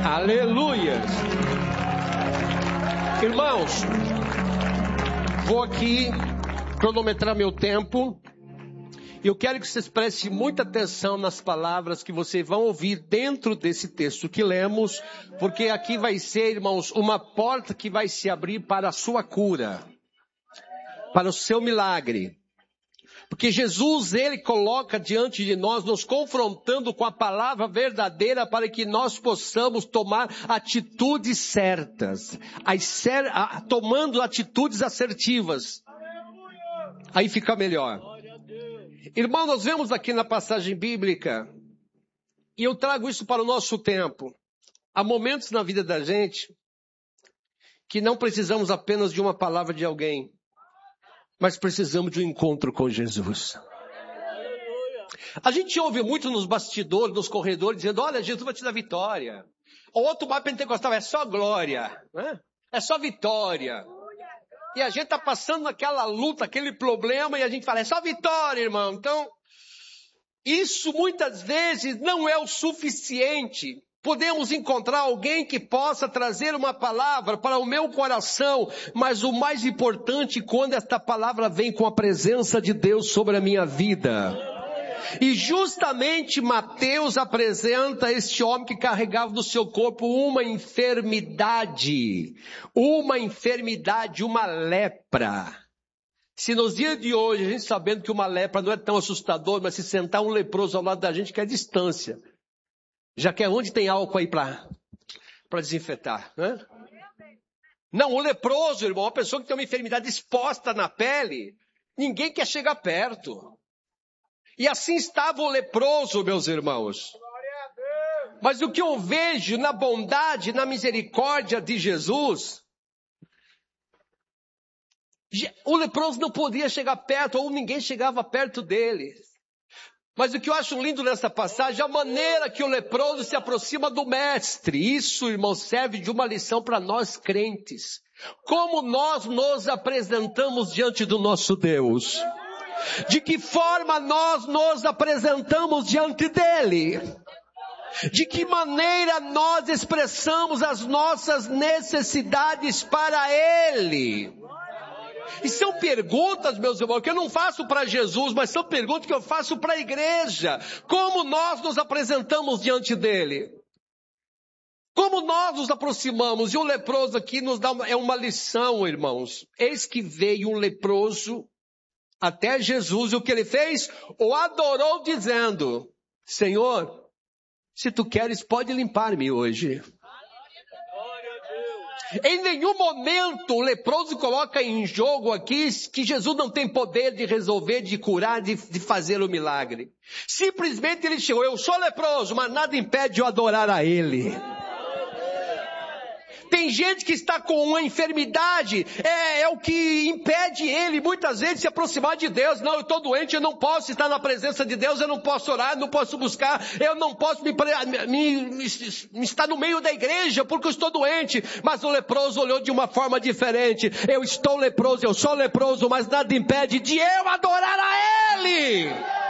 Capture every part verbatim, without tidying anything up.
Aleluia. Irmãos, vou aqui cronometrar meu tempo. E eu quero que vocês prestem muita atenção nas palavras que vocês vão ouvir dentro desse texto que lemos, porque aqui vai ser, irmãos, uma porta que vai se abrir para a sua cura, para o seu milagre. Porque Jesus, Ele coloca diante de nós, nos confrontando com a palavra verdadeira para que nós possamos tomar atitudes certas, Acer- a- tomando atitudes assertivas. Aí fica melhor. Irmão, nós vemos aqui na passagem bíblica, e eu trago isso para o nosso tempo. Há momentos na vida da gente que não precisamos apenas de uma palavra de alguém, mas precisamos de um encontro com Jesus. A gente ouve muito nos bastidores, nos corredores, dizendo, olha, Jesus vai te dar vitória. O outro mais pentecostal, é só glória, né? É só vitória. E a gente está passando naquela luta, aquele problema, e a gente fala, é só vitória, irmão. Então, isso muitas vezes não é o suficiente. Podemos encontrar alguém que possa trazer uma palavra para o meu coração, mas o mais importante, quando esta palavra vem com a presença de Deus sobre a minha vida. E justamente Mateus apresenta este homem que carregava no seu corpo uma enfermidade, uma enfermidade, uma lepra. Se nos dias de hoje, a gente sabendo que uma lepra não é tão assustador, mas se sentar um leproso ao lado da gente, quer distância. Já que é onde tem álcool aí para para desinfetar, né? Não, o leproso, irmão, uma pessoa que tem uma enfermidade exposta na pele, ninguém quer chegar perto. E assim estava o leproso, meus irmãos. Mas o que eu vejo na bondade, na misericórdia de Jesus, o leproso não podia chegar perto, ou ninguém chegava perto dele. Mas o que eu acho lindo nessa passagem é a maneira que o leproso se aproxima do mestre. Isso, irmão, serve de uma lição para nós crentes. Como nós nos apresentamos diante do nosso Deus. De que forma nós nos apresentamos diante dele. De que maneira nós expressamos as nossas necessidades para ele. E são perguntas, meus irmãos, que eu não faço para Jesus, mas são perguntas que eu faço para a igreja. Como nós nos apresentamos diante dele? Como nós nos aproximamos? E o leproso aqui nos dá uma, é uma lição, irmãos. Eis que veio um leproso até Jesus, e o que ele fez? O adorou dizendo, Senhor, se tu queres, pode limpar-me hoje. Em nenhum momento o leproso coloca em jogo aqui que Jesus não tem poder de resolver, de curar, de, de fazer o milagre. Simplesmente ele chegou, eu sou leproso, mas nada impede de eu adorar a ele. Tem gente que está com uma enfermidade, é, é o que impede ele muitas vezes de se aproximar de Deus. Não, eu estou doente, eu não posso estar na presença de Deus, eu não posso orar, eu não posso buscar, eu não posso me, me, me, me estar no meio da igreja porque eu estou doente. Mas o leproso olhou de uma forma diferente. Eu estou leproso, eu sou leproso, mas nada impede de eu adorar a ele.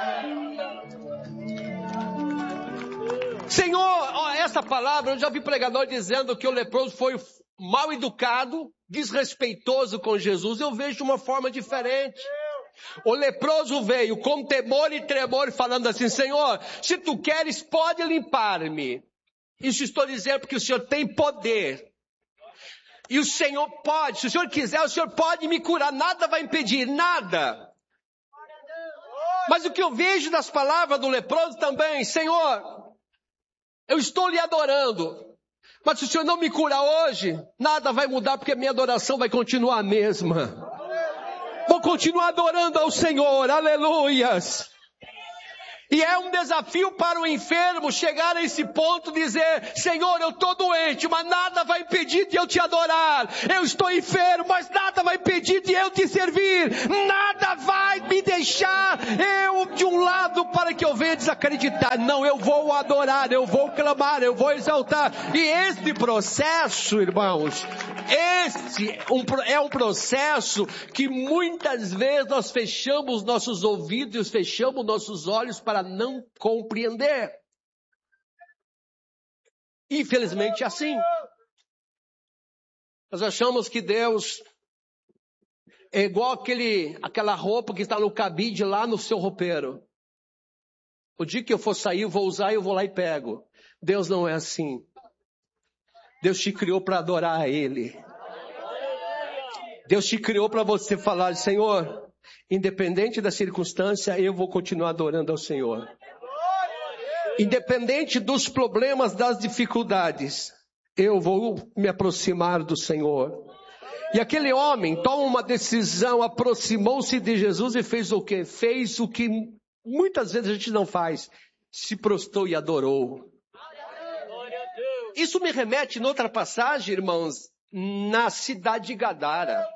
Senhor, essa palavra, eu já vi pregador dizendo que o leproso foi mal educado, desrespeitoso com Jesus. Eu vejo de uma forma diferente. O leproso veio com temor e tremor falando assim, Senhor, se tu queres, pode limpar-me. Isso estou dizendo porque o Senhor tem poder. E o Senhor pode, se o Senhor quiser, o Senhor pode me curar. Nada vai impedir, nada. Mas o que eu vejo das palavras do leproso também, Senhor, eu estou lhe adorando, mas se o Senhor não me curar hoje, nada vai mudar porque a minha adoração vai continuar a mesma. Vou continuar adorando ao Senhor, aleluias. E é um desafio para o enfermo chegar a esse ponto de dizer, Senhor, eu estou doente, mas nada vai impedir de eu te adorar. Eu estou enfermo, mas nada vai impedir de eu te servir. Nada vai me deixar eu de um lado para que eu venha desacreditar. Não, eu vou adorar, eu vou clamar, eu vou exaltar. E este processo, irmãos, este é um processo que muitas vezes nós fechamos nossos ouvidos, fechamos nossos olhos para não compreender. Infelizmente é assim. Nós achamos que Deus é igual aquele, aquela roupa que está no cabide lá no seu roupeiro. O dia que eu for sair, eu vou usar e eu vou lá e pego. Deus não é assim. Deus te criou para adorar a Ele. Deus te criou para você falar, Senhor, independente da circunstância, eu vou continuar adorando ao Senhor. Independente dos problemas, das dificuldades, eu vou me aproximar do Senhor. E aquele homem toma uma decisão, aproximou-se de Jesus e fez o quê? Fez o que muitas vezes a gente não faz. Se prostrou e adorou. Isso me remete, em outra passagem, irmãos, na cidade de Gadara.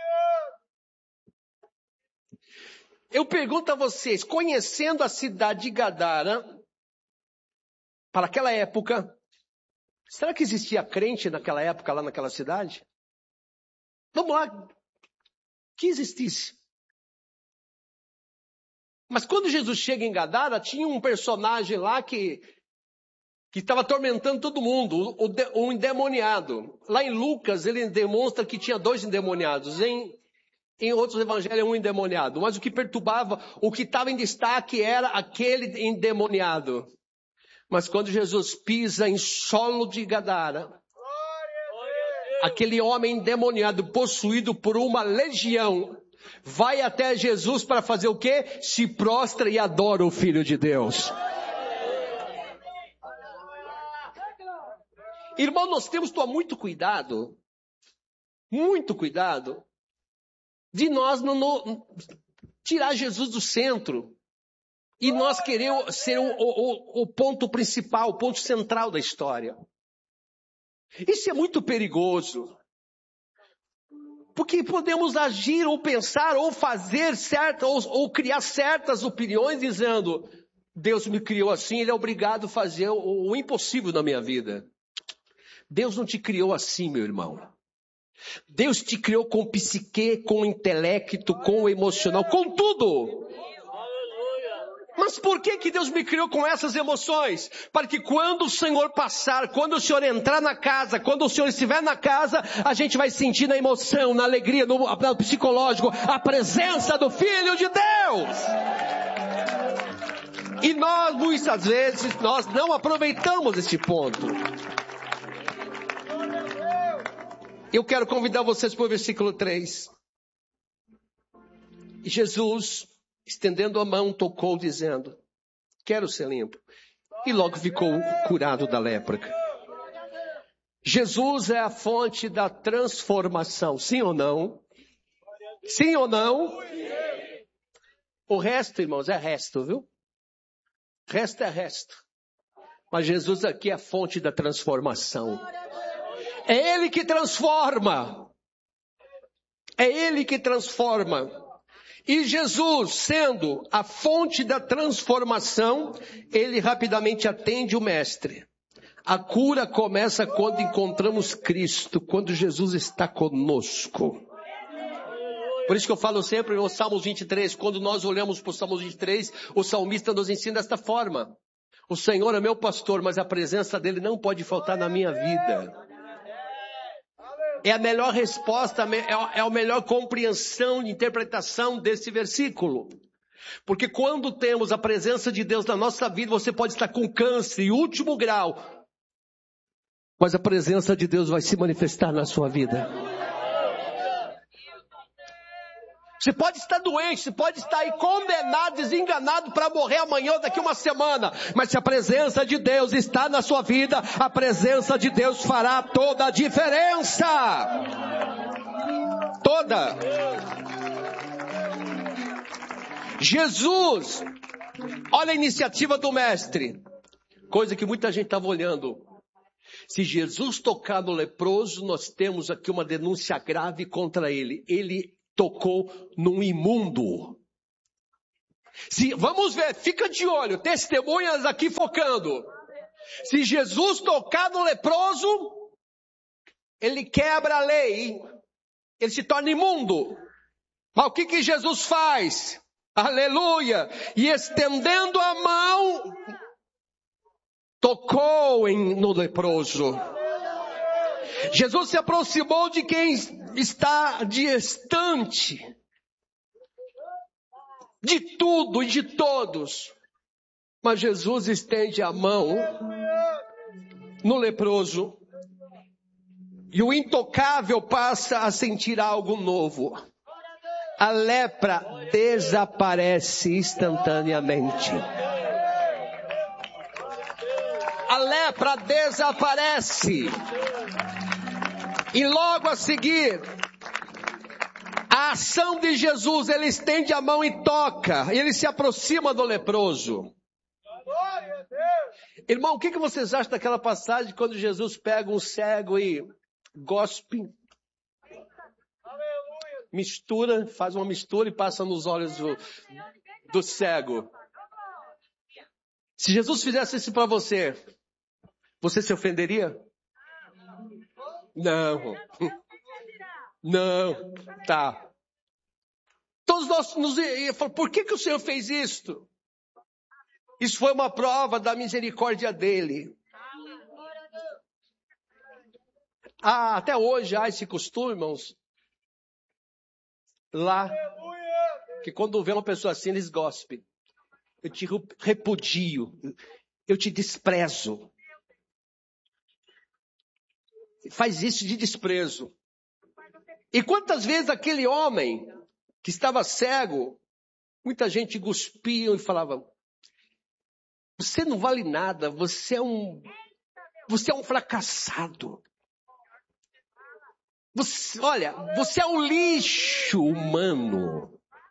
Eu pergunto a vocês, conhecendo a cidade de Gadara, para aquela época, será que existia crente naquela época, lá naquela cidade? Vamos lá, que existisse. Mas quando Jesus chega em Gadara, tinha um personagem lá que que estava atormentando todo mundo, o, de, o endemoniado. Lá em Lucas, ele demonstra que tinha dois endemoniados. Em, em outros evangelhos, um endemoniado. Mas o que perturbava, o que estava em destaque era aquele endemoniado. Mas quando Jesus pisa em solo de Gadara, aquele homem endemoniado, possuído por uma legião, vai até Jesus para fazer o quê? Se prostra e adora o Filho de Deus. Irmão, nós temos que tomar muito cuidado, muito cuidado, de nós não, não tirar Jesus do centro e nós querer ser o, o, o ponto principal, o ponto central da história. Isso é muito perigoso, porque podemos agir ou pensar ou fazer certas ou, ou criar certas opiniões dizendo, Deus me criou assim, Ele é obrigado a fazer o, o impossível na minha vida. Deus não te criou assim, meu irmão. Deus te criou com psique, com intelecto, com emocional, com tudo. Mas por que que Deus me criou com essas emoções? Para que quando o Senhor passar, quando o Senhor entrar na casa, quando o Senhor estiver na casa, a gente vai sentir na emoção, na alegria, no, no psicológico, a presença do Filho de Deus. E nós, muitas vezes, nós não aproveitamos esse ponto. Eu quero convidar vocês para o versículo três. Jesus, estendendo a mão, tocou, dizendo, quero ser limpo. E logo ficou curado da lepra. Jesus é a fonte da transformação, sim ou não? Sim ou não? O resto, irmãos, é resto, viu? Resto é resto. Mas Jesus aqui é a fonte da transformação. É Ele que transforma. É Ele que transforma. E Jesus, sendo a fonte da transformação, Ele rapidamente atende o Mestre. A cura começa quando encontramos Cristo, quando Jesus está conosco. Por isso que eu falo sempre no Salmos vinte e três, quando nós olhamos para o Salmos vinte e três, o salmista nos ensina desta forma. O Senhor é meu pastor, mas a presença dEle não pode faltar na minha vida. É a melhor resposta, é a melhor compreensão e interpretação desse versículo. Porque quando temos a presença de Deus na nossa vida, você pode estar com câncer em último grau, mas a presença de Deus vai se manifestar na sua vida. Você pode estar doente, você pode estar aí condenado, desenganado para morrer amanhã ou daqui uma semana. Mas se a presença de Deus está na sua vida, a presença de Deus fará toda a diferença. Toda. Jesus, olha a iniciativa do Mestre. Coisa que muita gente estava olhando. Se Jesus tocar no leproso, nós temos aqui uma denúncia grave contra ele. Ele tocou num imundo. Se, vamos ver, fica de olho, testemunhas aqui focando. Se Jesus tocar no leproso, ele quebra a lei, ele se torna imundo. Mas o que que Jesus faz? Aleluia! E estendendo a mão, tocou em, no leproso. Jesus se aproximou de quem está distante de tudo e de todos. Mas Jesus estende a mão no leproso e o intocável passa a sentir algo novo. A lepra desaparece instantaneamente. A lepra desaparece. E logo a seguir, a ação de Jesus, ele estende a mão e toca. E ele se aproxima do leproso. Irmão, o que vocês acham daquela passagem quando Jesus pega um cego e gospe? Mistura, faz uma mistura e passa nos olhos do, do cego. Se Jesus fizesse isso para você, você se ofenderia? Não. Não. Tá. Todos nós nos... Por que que o Senhor fez isto? Isso foi uma prova da misericórdia dele. Ah, até hoje há esse costume, irmãos. Lá, que quando vê uma pessoa assim, eles gospem. Eu te repudio. Eu te desprezo. Faz isso de desprezo. E quantas vezes aquele homem que estava cego, muita gente cuspia e falava: você não vale nada, você é um, você é um fracassado. Você, olha, você é um lixo humano.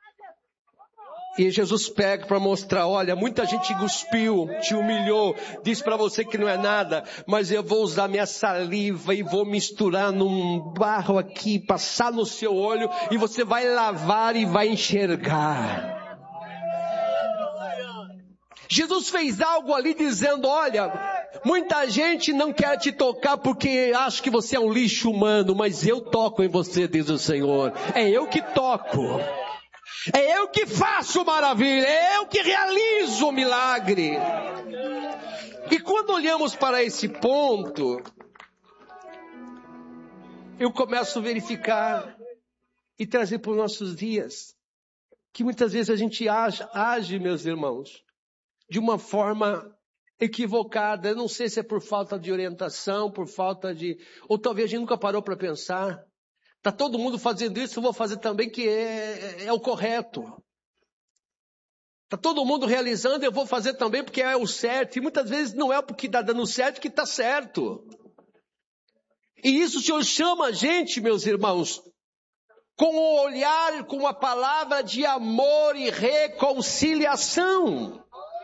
E Jesus pega para mostrar: olha, muita gente cuspiu, te humilhou, disse para você que não é nada, mas eu vou usar minha saliva e vou misturar num barro aqui, passar no seu olho, e você vai lavar e vai enxergar. Jesus fez algo ali dizendo: olha, muita gente não quer te tocar porque acha que você é um lixo humano, mas eu toco em você, diz o Senhor. É eu que toco. É eu que faço maravilha, é eu que realizo o milagre. E quando olhamos para esse ponto, eu começo a verificar e trazer para os nossos dias, que muitas vezes a gente age, age, meus irmãos, de uma forma equivocada. Eu não sei se é por falta de orientação, por falta de... ou talvez a gente nunca parou para pensar. Está todo mundo fazendo isso, eu vou fazer também, que é, é, é o correto. Está todo mundo realizando, eu vou fazer também porque é o certo. E muitas vezes não é porque está dando certo que está certo. E isso o Senhor chama a gente, meus irmãos, com o olhar, com a palavra de amor e reconciliação.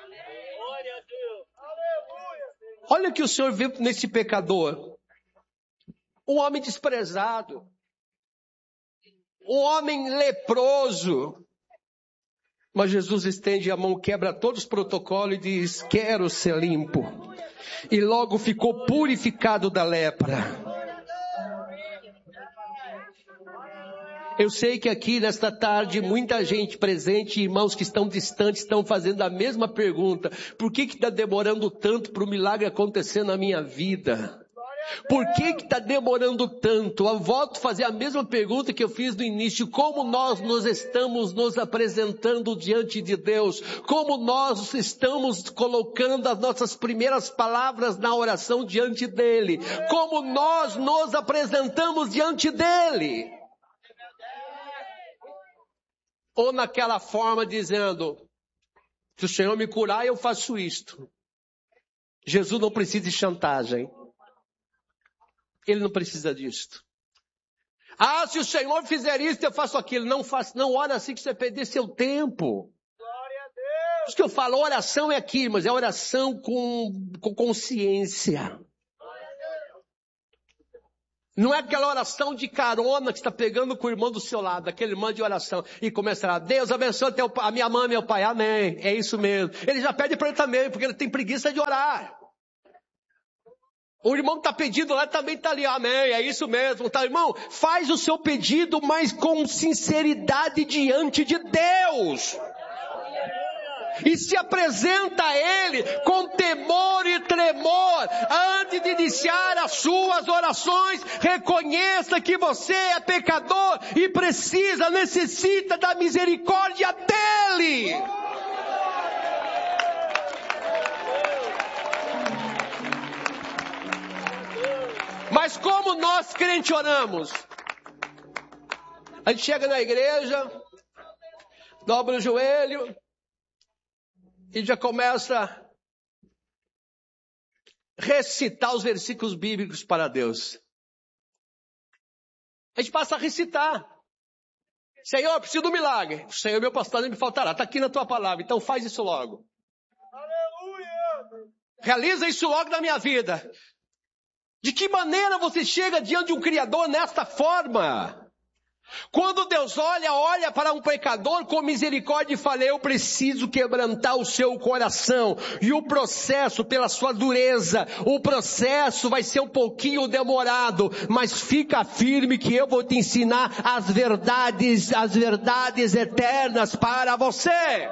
Olha o que o Senhor vê nesse pecador. Um homem desprezado. Um homem leproso. Mas Jesus estende a mão, quebra todos os protocolos e diz: quero ser limpo. E logo ficou purificado da lepra. Eu sei que aqui nesta tarde muita gente presente, irmãos que estão distantes, estão fazendo a mesma pergunta: por que que está demorando tanto para o milagre acontecer na minha vida? Por que que está demorando tanto? Eu volto a fazer a mesma pergunta que eu fiz no início: como nós nos estamos nos apresentando diante de Deus? Como nós estamos colocando as nossas primeiras palavras na oração diante dEle? Como nós nos apresentamos diante dEle? Ou naquela forma dizendo: se o Senhor me curar, eu faço isto. Jesus não precisa de chantagem. Ele não precisa disto. Ah, se o Senhor fizer isso, eu faço aquilo. Não faça, não ora assim que você perder seu tempo. Glória a Deus. Por isso que eu falo, oração é aqui, mas é oração com, com consciência. Não é aquela oração de carona que está pegando com o irmão do seu lado, aquele irmão de oração, e começa a: Deus abençoe teu, a minha mãe, meu pai, amém. É isso mesmo. Ele já pede para ele também, porque ele tem preguiça de orar. O irmão que está pedindo lá também está ali: amém, é isso mesmo. Tá, irmão, faz o seu pedido, mas com sinceridade diante de Deus. e se apresenta a Ele com temor e tremor. Antes de iniciar as suas orações, reconheça que você é pecador e precisa, necessita da misericórdia dEle. Mas como nós crentes oramos? A gente chega na igreja, dobra o joelho e já começa a recitar os versículos bíblicos para Deus. A gente passa a recitar. Senhor, eu preciso do milagre. Senhor, meu pastor, não me faltará. Está aqui na tua palavra, então faz isso logo. Aleluia! Realiza isso logo na minha vida. De que maneira você chega diante de um Criador nesta forma? Quando Deus olha, olha para um pecador com misericórdia e fala, eu preciso quebrantar o seu coração. E o processo, pela sua dureza, o processo vai ser um pouquinho demorado, mas fica firme que eu vou te ensinar as verdades, as verdades eternas para você.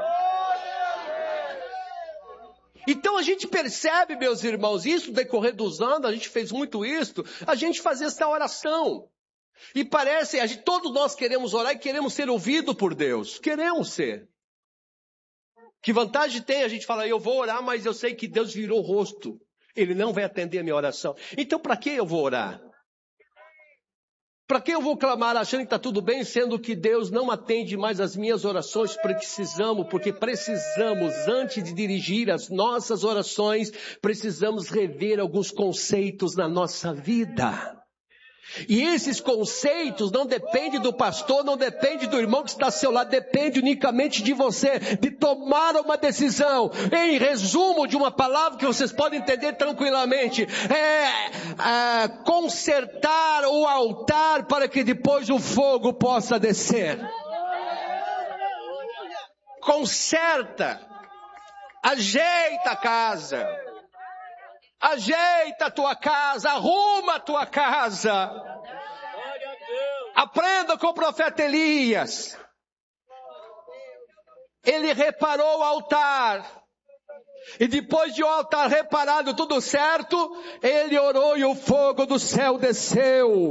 Então a gente percebe, meus irmãos, isso no decorrer dos anos, a gente fez muito isso, a gente fazia essa oração. E parece, a gente, todos nós queremos orar e queremos ser ouvidos por Deus. Queremos ser. Que vantagem tem a gente falar, eu vou orar, mas eu sei que Deus virou o rosto. Ele não vai atender a minha oração. Então para que eu vou orar? Para que eu vou clamar achando que está tudo bem, sendo que Deus não atende mais as minhas orações? Precisamos, porque precisamos, antes de dirigir as nossas orações, precisamos rever alguns conceitos na nossa vida. E esses conceitos não dependem do pastor, não depende do irmão que está ao seu lado, depende unicamente de você, de tomar uma decisão. Em resumo de uma palavra que vocês podem entender tranquilamente, é, é consertar o altar para que depois o fogo possa descer. Conserta, ajeita a casa. Ajeita a tua casa, arruma a tua casa. Aprenda com o profeta Elias. Ele reparou o altar. E depois de o altar reparado, tudo certo, ele orou e o fogo do céu desceu.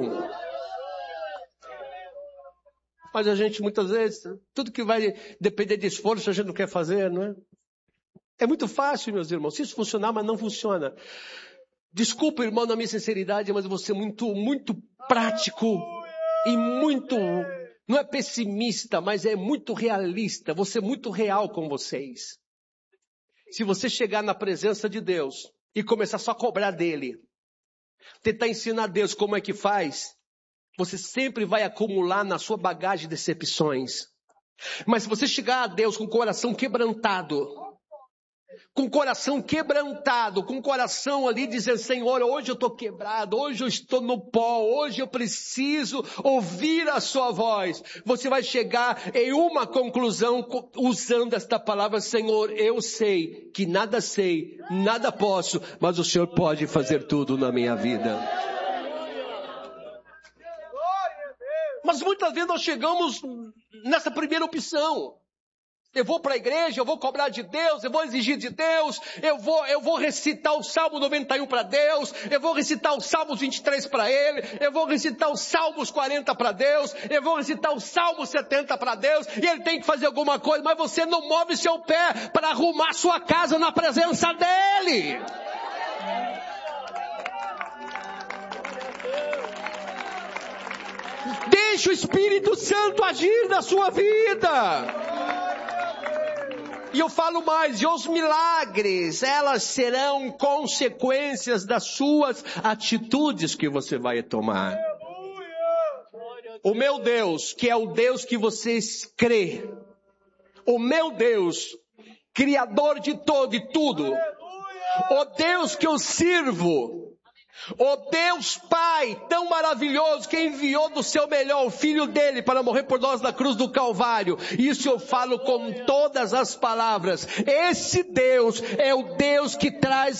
Mas a gente muitas vezes, tudo que vai depender de esforço, a gente não quer fazer, não é? É muito fácil, meus irmãos. Se isso funcionar, mas não funciona. Desculpa, irmão, na minha sinceridade, mas eu vou ser muito, muito prático e muito, não é pessimista, mas é muito realista. Vou ser muito real com vocês. Se você chegar na presença de Deus e começar só a cobrar dele, tentar ensinar a Deus como é que faz, você sempre vai acumular na sua bagagem decepções. Mas se você chegar a Deus com o coração quebrantado, com o coração quebrantado, com o coração ali dizendo, Senhor, hoje eu estou quebrado, hoje eu estou no pó, hoje eu preciso ouvir a sua voz. Você vai chegar em uma conclusão usando esta palavra, Senhor, eu sei que nada sei, nada posso, mas o Senhor pode fazer tudo na minha vida. Mas muitas vezes nós chegamos nessa primeira opção. Eu vou para a igreja, eu vou cobrar de Deus, eu vou exigir de Deus, eu vou, eu vou recitar o Salmo noventa e um para Deus, eu vou recitar o Salmos vinte e três para Ele, eu vou recitar os Salmos quarenta para Deus, eu vou recitar o Salmo setenta para Deus, e Ele tem que fazer alguma coisa, mas você não move seu pé para arrumar sua casa na presença dEle. Deixe o Espírito Santo agir na sua vida. E eu falo mais, e os milagres, elas serão consequências das suas atitudes que você vai tomar. O meu Deus, que é o Deus que vocês crê, o meu Deus, Criador de todo e tudo, o Deus que eu sirvo, o Deus Pai tão maravilhoso que enviou do seu melhor o Filho dele para morrer por nós na cruz do Calvário. Isso eu falo com todas as palavras. Esse Deus é o Deus que traz